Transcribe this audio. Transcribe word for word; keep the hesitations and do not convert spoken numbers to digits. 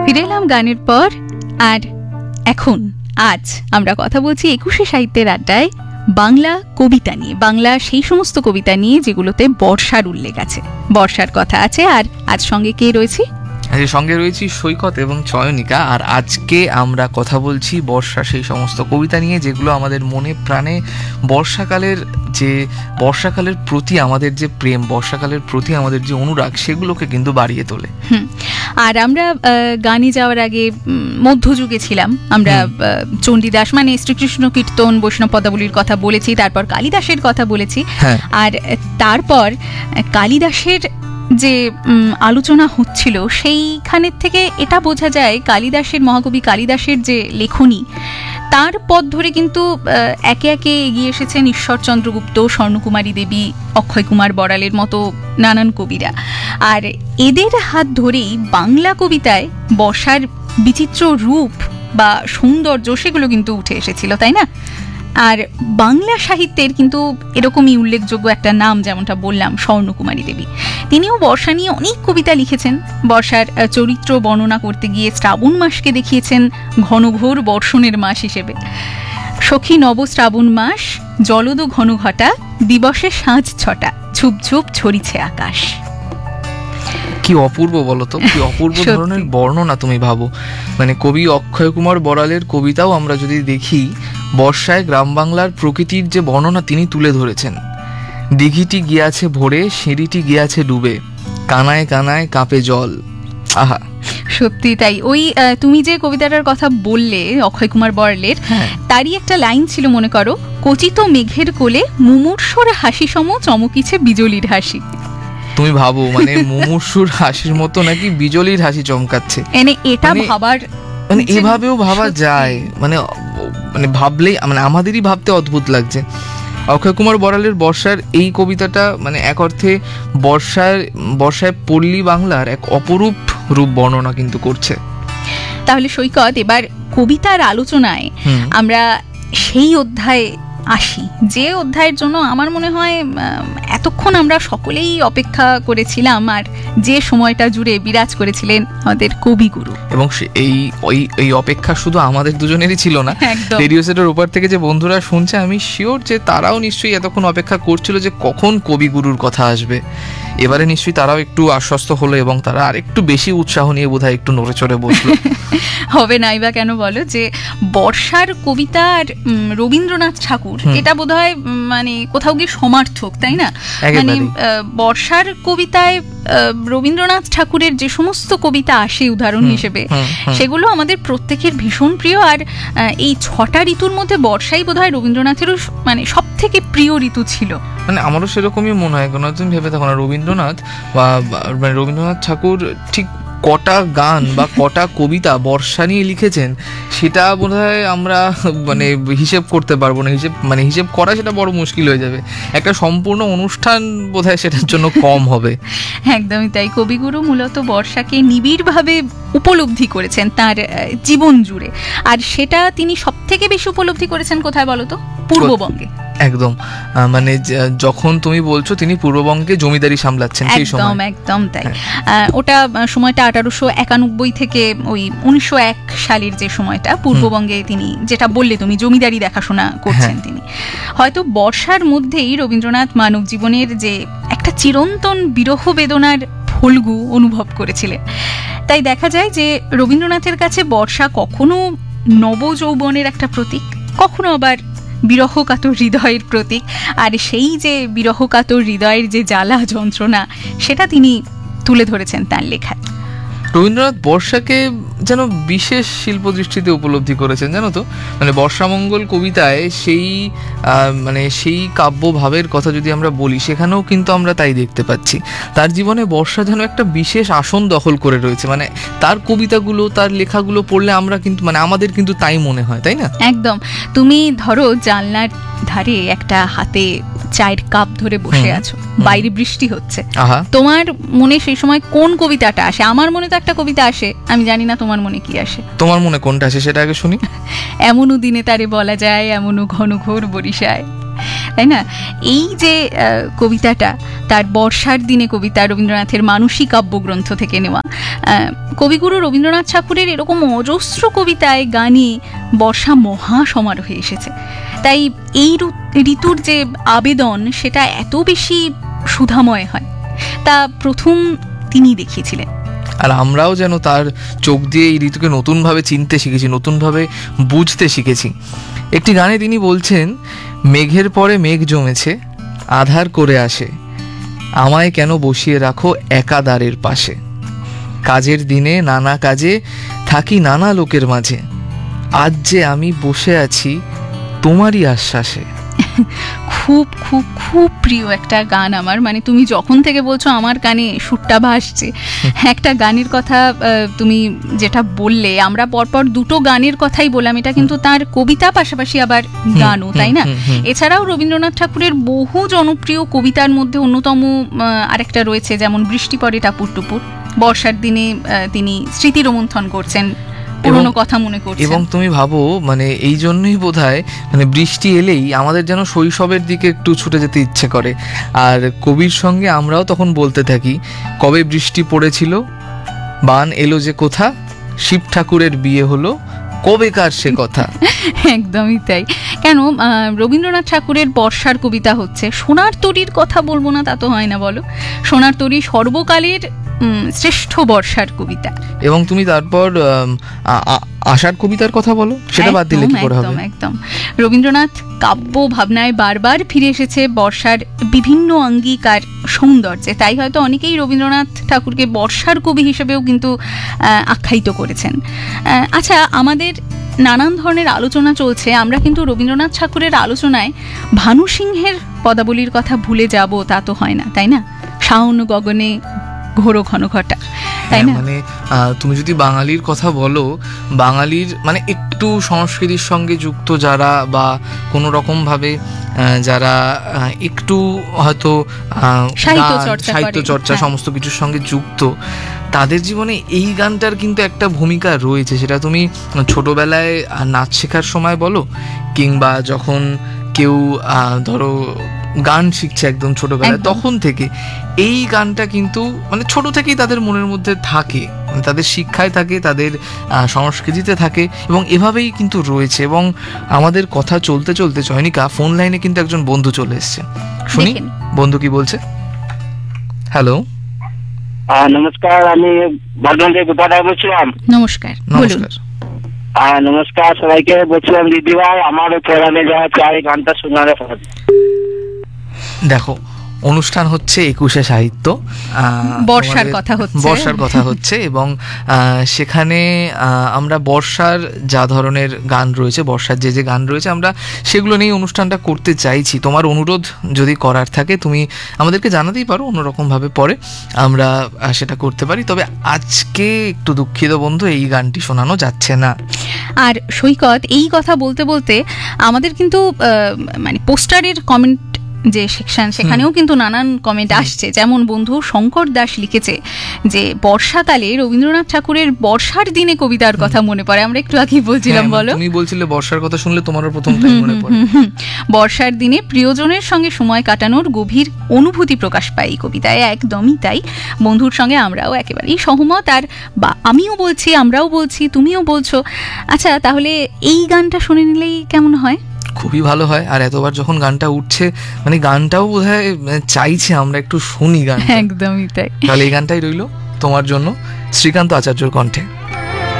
ফিরে এলাম গানের পর। আর এখন আজ আমরা কথা বলছি একুশে সাহিত্যের আড্ডায় বাংলা কবিতা নিয়ে, বাংলা সেই সমস্ত কবিতা নিয়ে যেগুলোতে বর্ষার উল্লেখ আছে, বর্ষার কথা আছে। আর আজ সঙ্গে কে রয়েছে? সঙ্গে রয়েছি সৈকত এবং চয়নিকা। আর আজকে আমরা কথা বলছি বর্ষা সেই সমস্ত কবিতা নিয়ে যেগুলো আমাদের মনে প্রাণে বর্ষাকালের যে বর্ষাকালের প্রতি আমাদের যে প্রেম, বর্ষাকালের প্রতি আমাদের যে অনুরাগ, সেগুলোকে কিন্তু বাড়িয়ে তোলে। হুম আর আমরা গানে যাওয়ার আগে মধ্যযুগে ছিলাম, আমরা চণ্ডীদাস মানে শ্রীকৃষ্ণ কীর্তন বৈষ্ণব পদাবলীর কথা বলেছি, তারপর কালিদাসের কথা বলেছি। আর তারপর কালিদাসের যে আলোচনা হচ্ছিল সেইখানের থেকে এটা বোঝা যায় কালিদাসের, মহাকবি কালিদাসের যে লেখনী, তার পথ ধরে কিন্তু একে একে এগিয়ে এসেছেন ঈশ্বরচন্দ্র গুপ্ত, স্বর্ণকুমারী দেবী, অক্ষয় কুমার বড়ালের মতো নানান কবিরা। আর এদের হাত ধরেই বাংলা কবিতায় বর্ষার বিচিত্র রূপ বা সৌন্দর্য সেগুলো কিন্তু উঠে এসেছিল, তাই না? আর বাংলা সাহিত্যের কিন্তু এরকমই উল্লেখযোগ্য একটা নাম, যেমনটা বললাম, স্বর্ণকুমারী দেবী। তিনিও বর্ষা নিয়ে অনেক কবিতা লিখেছেন। বর্ষার চরিত্র বর্ণনা করতে গিয়ে শ্রাবণ মাসকে দেখিয়েছেন ঘনঘোর বর্ষণের মাস হিসেবে। সখী নব শ্রাবণ মাস, জলদ ঘন ঘটা, দিবসে সাঁঝ ছটা, ঝুপ ঝুপ ঝরিছে আকাশ। কি অপূর্ব বলতো, কি অপূর্ব ধরনের বর্ণনা। তুমি ভাবো, মানে কবি অক্ষয় কুমার বড়ালের কবিতাও আমরা যদি দেখি, বর্ষায় গ্রাম বাংলার প্রকৃতির যে বর্ণনা তিনি তুলে ধরেছেন। দিঘিটি গিয়াছে ভরে, সিঁড়িটি গিয়াছে ডুবে, কানায় কানায় কাঁপে জল। আহা, সত্যি তাই। ওই তুমি যে কবিতাটার কথা বললে অক্ষয় কুমার বড়ালের, তারই একটা লাইন ছিল মনে করো, কচিত মেঘের কোলে মুমূর্ষুর হাসি সম চমকিছে বিজলির হাসি। তুমি ভাবো, মানে মুমূর্ষুর হাসির মতো নাকি বিজলির হাসি চমকাচ্ছে। মানে এটা ভাবার, মানে এভাবেও ভাবা যায়, মানে মানে ভাবলেই মানে আমাদেরই ভাবতে অদ্ভুত লাগছে। অক্ষয় কুমার বড়ালের বর্ষার এই কবিতাটা মানে এক অর্থে বর্ষার বর্ষায় পল্লী বাংলার এক অপরূপ রূপ বর্ণনা কিন্তু করছে। তাহলে সৈকত, এবার কবিতার আলোচনায় আমরা সেই অধ্যায়ে আসি, যে অধ্যায়ের জন্য আমার মনে হয় এতক্ষণ আমরা সকলেই অপেক্ষা করেছিলাম, আর যে সময়টা জুড়ে বিরাজ করেছিলেন আমাদের কবিগুরু। এবং এই ওই এই অপেক্ষা শুধু আমাদের দুজনেরই ছিল না, রেডিও সেটের উপর থেকে যে বন্ধুরা শুনছে, আমি শিওর যে তারাও নিশ্চয়ই এতক্ষণ অপেক্ষা করছিল যে কখন কবিগুরুর কথা আসবে। এবারে নিশ্চয়ই তারাও একটু আশ্বস্ত হলো এবং তারা আর একটু বেশি উৎসাহ নিয়ে বোধহয় একটু নড়ে চড়ে বসলো। হবে নাই বা কেন বলো, যে বর্ষার কবিতা আর রবীন্দ্রনাথ ঠাকুর, এটা বোধহয় মানে কোথাও গিয়ে সমার্থক, তাই না? মানে বর্ষার কবিতায় রবীন্দ্রনাথ ঠাকুরের যে সমস্ত কবিতা আসে উদাহরণ হিসেবে, সেগুলো আমাদের প্রত্যেকের ভীষণ প্রিয়। আর এই ছটা ঋতুর মধ্যে বর্ষাই বোধহয় রবীন্দ্রনাথেরও মানে সব থেকে প্রিয় ঋতু ছিল। মানে আমারও সেরকমই মনে হয়। কোনো একজন ভেবে থাকো না, রবীন্দ্রনাথ বা মানে রবীন্দ্রনাথ ঠাকুর ঠিক কটা গান বা কটা কবিতা বর্ষা নিয়ে লিখেছেন, সেটা বোধহয় আমরা মানে হিসেব করতে পারবো না। হিসেব মানে হিসেব করা সেটা বড় মুশকিল হয়ে যাবে। একটা সম্পূর্ণ অনুষ্ঠান বোধহয় সেটার জন্য কম হবে। একদমই তাই। কবিগুরু মূলত বর্ষাকে নিবিড়ভাবে উপলব্ধি করেছেন তার জীবন জুড়ে। আর সেটা তিনি সব থেকে বেশি উপলব্ধি করেছেন কোথায় বলো তো? পূর্ববঙ্গে। একদম, মানে যখন তুমি বলছো তিনি পূর্ববঙ্গে জমিদারি সামলাচ্ছেন সেই সময়। একদম একদম তাই। ওটা সময়টা আঠারোশো একানব্বই থেকে ওই উনিশশো এক সালের যে সময়টা, পূর্ববঙ্গে তিনি যেটা বললে তুমি, জমিদারি দেখাশোনা করছেন তিনি। হয়তো বর্ষার মধ্যেই রবীন্দ্রনাথ মানব জীবনের যে একটা চিরন্তন বিরহ বেদনার ফলগু অনুভব করেছিলেন। তাই দেখা যায় যে রবীন্দ্রনাথের কাছে বর্ষা কখনো নবযৌবনের একটা প্রতীক, কখনো আবার বিরহকাতর হৃদয়ের প্রতীক। আর সেই যে বিরহকাতর হৃদয়ের যে জ্বালা যন্ত্রণা, সেটা তিনি তুলে ধরেছেন তার লেখায়। রবীন্দ্রনাথ বর্ষাকে যেন বিশেষ শিল্প দৃষ্টিতে উপলব্ধি করেছেন, জানো তো। মানে বর্ষামঙ্গল কবিতায় সেই মানে সেই কাব্যভাবের কথা যদি আমরা বলি, সেখানেও কিন্তু আমরা তাই দেখতে পাচ্ছি। তার জীবনে বর্ষা যেন একটা বিশেষ আসন দখল করে রয়েছে। মানে তার কবিতাগুলো, তার লেখাগুলো পড়লে আমরা কিন্তু মানে আমাদের কিন্তু তাই মনে হয়, তাই না? একদম। তুমি ধরো জানলার ধারে একটা হাতে চায়ের কাপ ধরে বসে আছো, বাইরে বৃষ্টি হচ্ছে, তোমার মনে সেই সময় কোন কবিতাটা আসে? আমার মনে তো একটা কবিতা আসে, আমি জানি না তোমার মনে কি আসে। তোমার মনে কোনটা আসে সেটা আগে শুনি। এমনও দিনে তারে বলা যায়, এমনও ঘন ঘোর বরিশায়। তাই না? এই যে কবিতাটা, তার বর্ষার দিনে কবিতা, রবীন্দ্রনাথের মানসী কাব্যগ্রন্থ থেকে নেওয়া। কবিগুরু রবীন্দ্রনাথ ঠাকুরের এরকম অজস্র কবিতায়, গানে বর্ষা মহা সমারোহে এসেছে। তাই এই ঋতুর যে আবেদন, সেটা এত বেশি সুধাময় হয়, তা প্রথম তিনি দেখিয়েছিলেন। আর আমরাও যেন তার চোখ দিয়ে এই ঋতুকে নতুনভাবে চিনতে শিখেছি, নতুনভাবে বুঝতে শিখেছি। একটি গানে তিনি বলছেন, মেঘের পরে মেঘ জমেছে, আধার করে আসে, আমায় কেন বসিয়ে রাখো একা দ্বারের পাশে, কাজের দিনে নানা কাজে থাকি নানা লোকের মাঝে, আজ যে আমি বসে আছি তোমারই আশ্বাসে। খুব খুব খুব প্রিয় একটা গান আমার, মানে তুমি যখন থেকে বলছো আমার কানে সুরটা ভাসছে। একটা গানের কথা তুমি যেটা বললে, আমরা পরপর দুটো গানের কথাই বললাম, এটা কিন্তু তার কবিতা পাশাপাশি আবার গানও, তাই না? এছাড়াও রবীন্দ্রনাথ ঠাকুরের বহু জনপ্রিয় কবিতার মধ্যে অন্যতম আরেকটা রয়েছে, যেমন বৃষ্টি পড়ে টাপুর টুপুর। বর্ষার দিনে তিনি স্মৃতি রোমন্থন করছেন, পুরনো কথা মনে করছেন। এবং তুমি ভাবো, মানে এই জন্যই বোধহয় মানে বৃষ্টি এলেই আমাদের যেন শৈশবের দিকে একটু ছুটে যেতে ইচ্ছে করে। আর কবির সঙ্গে আমরাও তখন বলতে থাকি, কবে বৃষ্টি পড়েছিল, বান এলো যে কোথা, শিব ঠাকুরের বিয়ে হলো, কবেকার সে কথা। একদমই তাই। কেন রবীন্দ্রনাথ ঠাকুরের বর্ষার কবিতা হচ্ছে, সোনার তরীর কথা বলবো না তা তো হয় না বলো। সোনার তরী সর্বকালের শ্রেষ্ঠ বর্ষার কবিতা। এবং তুমি তারপর আষাঢ় কবিতার কথা বলো, সেটা বাদ দিলে কি করে হবে? একদম রবীন্দ্রনাথ কাব্য ভাবনায় বারবার ফিরে এসেছে বর্ষার বিভিন্ন আঙ্গিক আর সৌন্দর্যে। তাই হয়তো অনেকেই রবীন্দ্রনাথ ঠাকুরকে বর্ষার কবি হিসেবেও কিন্তু আখ্যায়িত করেছেন। আচ্ছা, আমাদের নানান ধরনের আলোচনা চলছে, আমরা কিন্তু রবীন্দ্রনাথ ঠাকুরের আলোচনায় ভানু সিংহের পদাবলীর কথা ভুলে যাব তা তো হয় না, তাই না? শাওন গগনে ঘোর ঘন ঘটা, তাই না? মানে তুমি যদি বাঙালির কথা বলো, বাঙালির মানে একটু সংস্কৃতির সঙ্গে যুক্ত যারা, বা কোনো রকম ভাবে যারা একটু হয়তো সাহিত্য চর্চা সমস্ত কিছুর সঙ্গে যুক্ত, তাদের জীবনে এই গানটার কিন্তু একটা ভূমিকা রয়েছে। সেটা তুমি ছোটবেলায় নাচ শেখার সময় বলো, কিংবা যখন কেউ ধরো গান শিখছে একদম ছোটবেলায়, তখন থেকে এই গানটা কিন্তু মানে ছোট থেকেই তাদের মনের মধ্যে থাকে, মানে তাদের শিক্ষায় থাকে, তাদের সংস্কৃতিতে থাকে, এবং এভাবেই কিন্তু রয়েছে। এবং আমাদের কথা চলতে চলতে চয়নিকা, ফোন লাইনে কিন্তু একজন বন্ধু চলে এসছে, শুনি বন্ধু কি বলছে। হ্যালো, নমস্কার, আমি বর্ধমান থেকে গোপাল বলছিলাম। নমস্কার। নমস্কার। হ্যাঁ নমস্কার সবাইকে। বলছিলাম দিদি ভাই, আমার প্রোগ্রামে যাওয়া চাই, গানটা শোনালে। দেখো, অনুষ্ঠান হচ্ছে একুশে সাহিত্য, বর্ষার কথা হচ্ছে বর্ষার কথা হচ্ছে এবং সেখানে আমরা বর্ষার যা ধরনের গান রয়েছে, বর্ষার যে যে গান রয়েছে, আমরা সেগুলো নিয়ে অনুষ্ঠানটা করতে চাইছি। তোমার অনুরোধ যদি করার থাকে তুমি আমাদেরকে জানাতেই পারো, অন্যরকমভাবে পরে আমরা সেটা করতে পারি। তবে আজকে একটু দুঃখিত বন্ধু, এই গানটি শোনানো যাচ্ছে না। আর সৈকত, এই কথা বলতে বলতে আমাদের কিন্তু মানে পোস্টারের কমেন্ট যে সেকশন, সেখানেও কিন্তু নানান কমেন্ট আসছে। যেমন বন্ধু শঙ্কর দাস লিখেছে যে বর্ষাকালে রবীন্দ্রনাথ ঠাকুরের বর্ষার দিনে কবিতার কথা মনে পড়ে। আমরা একটু আগেই বলছিলাম, বলো। তুমি বলছিলে বর্ষার কথা শুনলে তোমারও প্রথমটাই মনে পড়ে। বর্ষার দিনে প্রিয়জনের সঙ্গে সময় কাটানোর গভীর অনুভূতি প্রকাশ পায় এই কবিতায়। একদমই তাই, বন্ধুর সঙ্গে আমরাও একেবারেই সহমত। আর বা আমিও বলছি, আমরাও বলছি, তুমিও বলছো। আচ্ছা, তাহলে এই গানটা শুনে নিলেই কেমন হয়? খুবই ভালো হয়। আর এতবার যখন গানটা উঠছে, মানে গানটাও বোধহয় চাইছে আমরা একটু শুনি গান। একদমই তাই। তাহলে এই গানটাই রইল তোমার জন্য, শ্রীকান্ত আচার্যর কণ্ঠে।